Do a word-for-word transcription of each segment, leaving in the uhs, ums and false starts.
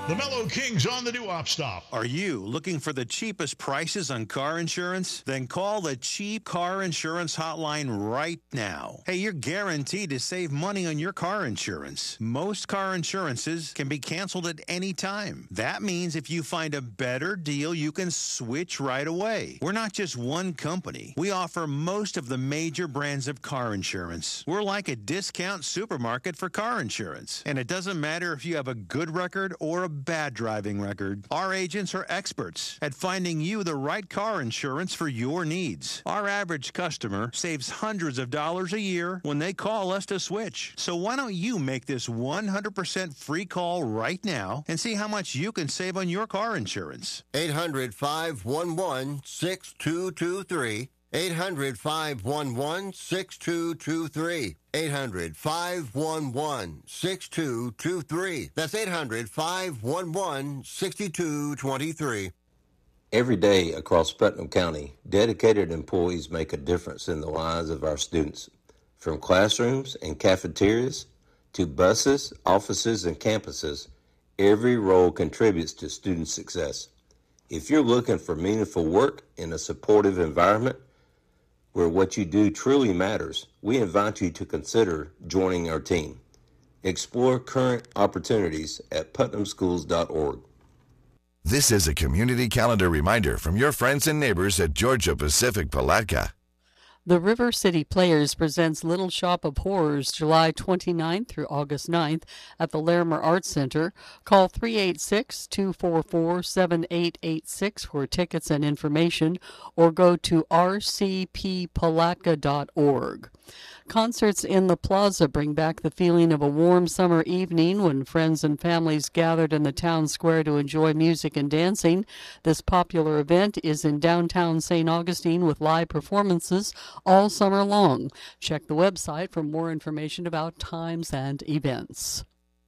The Mellow Kings on the Doo-Wop Stop. Are you looking for the cheapest prices on car insurance? Then call the Cheap Car Insurance Hotline right now. Hey, you're guaranteed to save money on your car insurance. Most car insurances can be canceled at any time. That means if you find a better deal, you can switch right away. We're not just one company. We offer most of the major brands of car insurance. We're like a discount supermarket for car insurance. And it doesn't matter if you have a good record or a bad driving record. Our agents are experts at finding you the right car insurance for your needs. Our average customer saves hundreds of dollars a year when they call us to switch. So why don't you make this one hundred percent free call right now and see how much you can save on your car insurance? eight hundred, five one one, six two two three. eight hundred, five one one, six two two three. eight hundred, five one one, six two two three. That's eight hundred, five one one, six two two three. Every day across Putnam County, dedicated employees make a difference in the lives of our students. From classrooms and cafeterias to buses, offices, and campuses, every role contributes to student success. If you're looking for meaningful work in a supportive environment where what you do truly matters, we invite you to consider joining our team. Explore current opportunities at putnam schools dot org. This is a community calendar reminder from your friends and neighbors at Georgia Pacific Palatka. The River City Players presents Little Shop of Horrors July twenty-ninth through August ninth at the Larimer Arts Center. Call three eight six, two four four, seven eight eight six for tickets and information, or go to r c p palatka dot org. Concerts in the Plaza bring back the feeling of a warm summer evening when friends and families gathered in the town square to enjoy music and dancing. This popular event is in downtown Saint Augustine with live performances all summer long. Check the website for more information about times and events.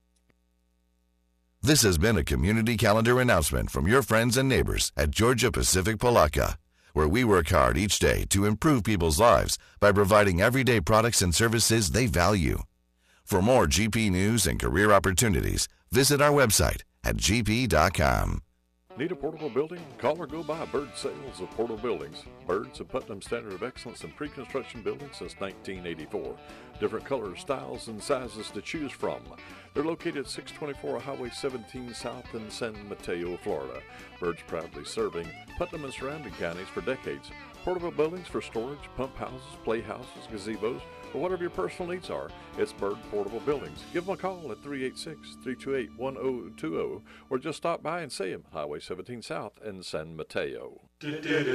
This has been a community calendar announcement from your friends and neighbors at Georgia Pacific Palatka, where we work hard each day to improve people's lives by providing everyday products and services they value. For more G P news and career opportunities, visit our website at g p dot com. Need a portable building? Call or go by Bird Sales of Portable Buildings. Bird's a Putnam standard of excellence in pre-construction buildings since nineteen eighty-four. Different colors, styles, and sizes to choose from. They're located at six twenty-four Highway seventeen South in San Mateo, Florida. Bird's proudly serving Putnam and surrounding counties for decades. Portable buildings for storage, pump houses, playhouses, gazebos, or whatever your personal needs are. It's Bird Portable Buildings. Give them a call at three eight six, three two eight, one zero two zero or just stop by and see them, Highway seventeen South in San Mateo.